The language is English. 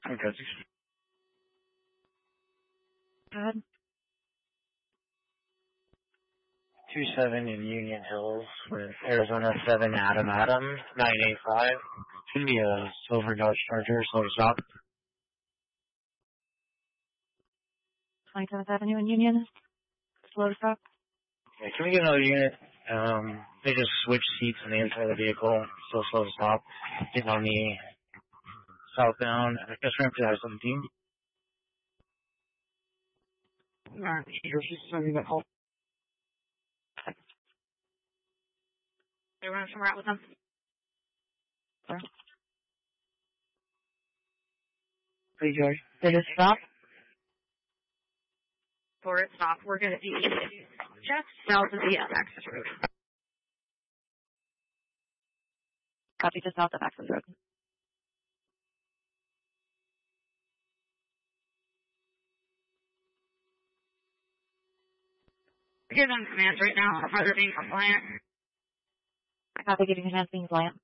Okay. Go ahead. 27 in Union Hills with Arizona 7 Adam 985. Should be a silver Dodge Charger, slow to stop. 27th Avenue in Union. Slow to stop. Okay, can we get another unit? They just switched seats in the inside of the vehicle, so slow to stop. Getting on the southbound, I guess ramp to I-17. Alright, she's sending that home. They run somewhere out with them. Sorry. Hey, Joey. They just stop. For it, stop. We're going to be just south of the access road. Copy, just south of access road. Give them commands right now. Are they being compliant? I copy, giving commands being compliant.